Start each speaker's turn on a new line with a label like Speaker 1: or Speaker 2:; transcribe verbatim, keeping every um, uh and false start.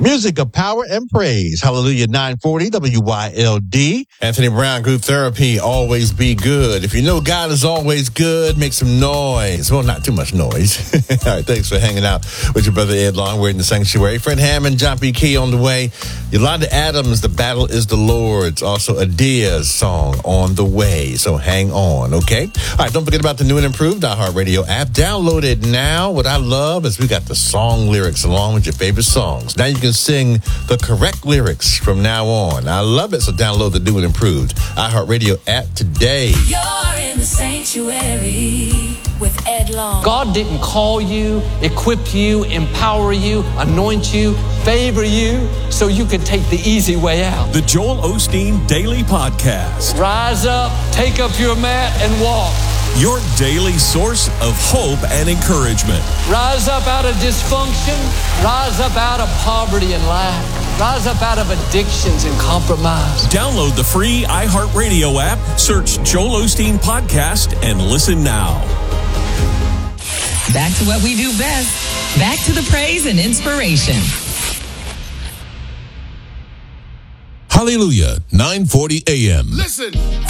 Speaker 1: Music of power and praise. Hallelujah, nine forty W Y L D.
Speaker 2: Anthony Brown, Group Therapy, always be good. If you know God is always good, make some noise. Well, not too much noise. All right, thanks for hanging out with your brother Ed Long. We're in the sanctuary. Fred Hammond, John P. Key on the way. Yolanda Adams, The Battle is the Lord's. Also, Adia's song, On the Way. So hang on, okay? All right, don't forget about the new and improved iHeartRadio app. Download it now. What I love is we got the song lyrics along with your favorite songs. Now you can sing the correct lyrics from now on. I love it, so download the new and improved iHeartRadio app today.
Speaker 3: You're in the sanctuary with Ed Long.
Speaker 4: God didn't call you, equip you, empower you, anoint you, favor you so you could take the easy way out.
Speaker 5: The Joel Osteen Daily Podcast.
Speaker 4: Rise up, take up your mat and walk.
Speaker 5: Your daily source of hope and encouragement.
Speaker 4: Rise up out of dysfunction. Rise up out of poverty and lack. Rise up out of addictions and compromise.
Speaker 5: Download the free iHeartRadio app, search Joel Osteen Podcast, and listen now.
Speaker 6: Back to what we do best. Back to the praise and inspiration.
Speaker 7: Hallelujah, nine forty a.m.
Speaker 8: Listen,